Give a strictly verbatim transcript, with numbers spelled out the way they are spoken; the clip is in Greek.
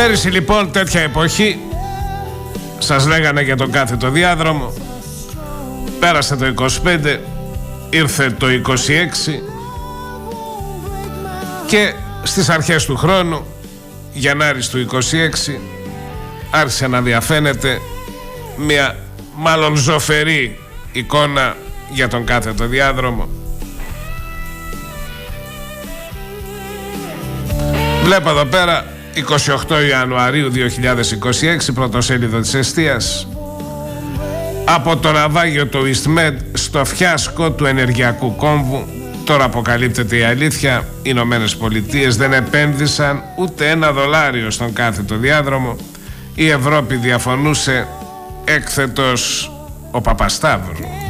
Πέρυσι λοιπόν τέτοια εποχή σας λέγανε για τον κάθετο διάδρομο. Πέρασε το είκοσι πέντε, ήρθε το είκοσι έξι και στις αρχές του χρόνου, Γενάρης του είκοσι έξι, άρχισε να διαφαίνεται μια μάλλον ζωφερή εικόνα για τον κάθετο διάδρομο. Βλέπω εδώ πέρα είκοσι οκτώ Ιανουαρίου δύο χιλιάδες είκοσι έξι, πρωτοσέλιδο της Εστίας. Από το ναυάγιο του EastMed στο φιάσκο του ενεργειακού κόμβου. Τώρα αποκαλύπτεται η αλήθεια. Οι Ηνωμένες Πολιτείες δεν επένδυσαν ούτε ένα δολάριο στον κάθετο διάδρομο. Η Ευρώπη διαφωνούσε, έκθετος ο Παπασταύρου.